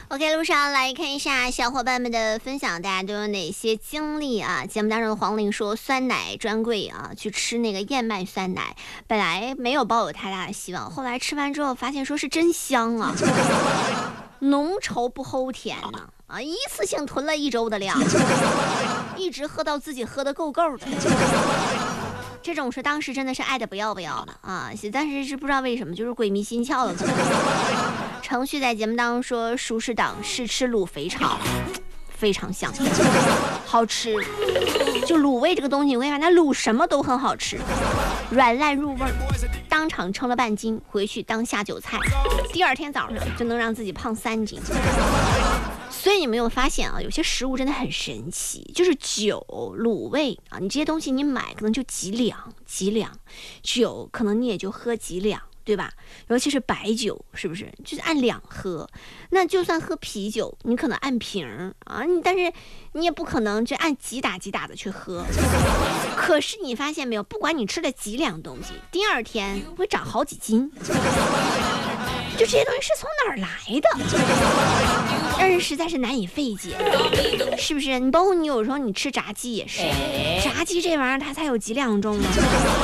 OK， 路上来看一下小伙伴们的分享，大家都有哪些经历啊？节目当中的黄玲说，酸奶专柜啊，去吃那个燕麦酸奶，本来没有抱有太大的希望，后来吃完之后发现说是真香啊，浓稠不齁甜呢啊，一次性囤了1周的量，一直喝到自己喝的够够的。这种是当时真的是爱的不要不要的啊，但是是不知道为什么就是鬼迷心窍了。程序在节目当中说，熟食党试吃卤肥肠，非常香，好吃。就卤味这个东西，我跟你说，它卤什么都很好吃，软烂入味儿，当场称了半斤，回去当下酒菜，第二天早上就能让自己胖3斤。所以你没有发现啊，有些食物真的很神奇，就是酒、卤味啊，你这些东西你买可能就几两，酒可能你也就喝几两，对吧？尤其是白酒，是不是就是按两喝？那就算喝啤酒，你可能按瓶啊，但是你也不可能就按几打的去喝。可是你发现没有，不管你吃了几两东西，第二天会长好几斤。就这些东西是从哪儿来的，让人实在是难以费解，是不是？你包括你有时候你吃炸鸡也是，炸鸡这玩意儿它才有几两重啊，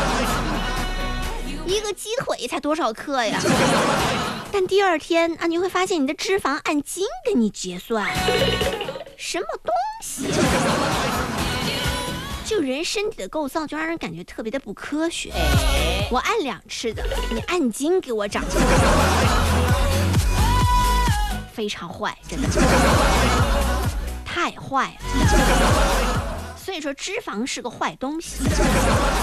一个鸡腿才多少克呀？但第二天啊，你会发现你的脂肪按斤给你结算，什么东西？就人身体的构造就让人感觉特别的不科学。我按两吃的，你按斤给我长，非常坏，真的太坏了。所以说脂肪是个坏东西。